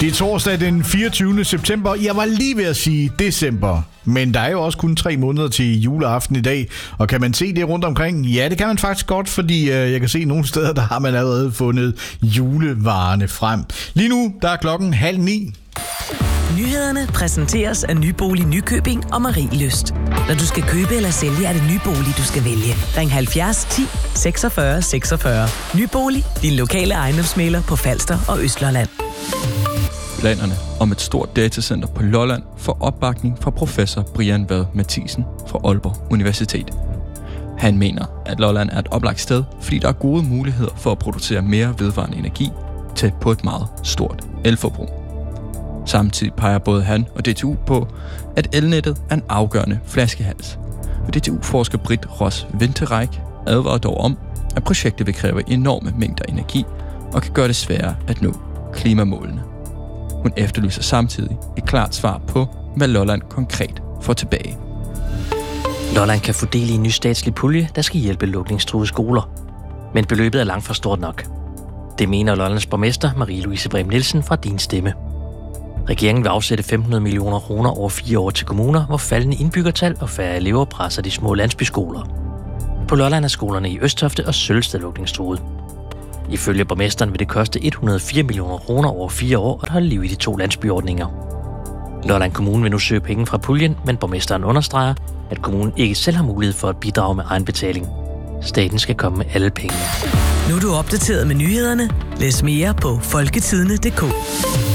Det er torsdag den 24. september. Jeg var lige ved at sige december. Men der er jo også kun 3 måneder til juleaften i dag. Og kan man se det rundt omkring? Ja, det kan man faktisk godt, fordi jeg kan se nogle steder, der har man allerede fundet julevarerne frem. Lige nu, der er klokken 8:30. Nyhederne præsenteres af Nybolig Nykøbing og Marielyst. Når du skal købe eller sælge, er det Nybolig, du skal vælge. Ring 70 10 46 46. Nybolig, din lokale ejendomsmægler på Falster og Østlandet. Planerne om et stort datacenter på Lolland får opbakning fra professor Brian Vad Mathisen fra Aalborg Universitet. Han mener, at Lolland er et oplagt sted, fordi der er gode muligheder for at producere mere vedvarende energi tæt på et meget stort elforbrug. Samtidig peger både han og DTU på, at elnettet er en afgørende flaskehals. Og DTU-forsker Britt Ross Winterreich advarer dog om, at projektet vil kræve enorme mængder energi og kan gøre det sværere at nå klimamålene. Hun efterlyser samtidig et klart svar på, hvad Lolland konkret får tilbage. Lolland kan få del i en ny statslig pulje, der skal hjælpe lukningstruede skoler. Men beløbet er langt fra stort nok. Det mener Lollands borgmester Marie-Louise Brehm Nielsen fra Din Stemme. Regeringen vil afsætte 500 millioner kroner over 4 år til kommuner, hvor faldende indbyggertal og færre elever presser de små landsbyskoler. På Lolland er skolerne i Østofte og Sølsted lukningstruede. Ifølge borgmesteren vil det koste 104 millioner kroner over 4 år at holde liv i de 2 landsbyordninger. Lolland Kommune vil nu søge penge fra puljen, men borgmesteren understreger, at kommunen ikke selv har mulighed for at bidrage med egenbetaling. Staten skal komme med alle pengene. Nu er du opdateret med nyhederne. Læs mere på folketidende.dk.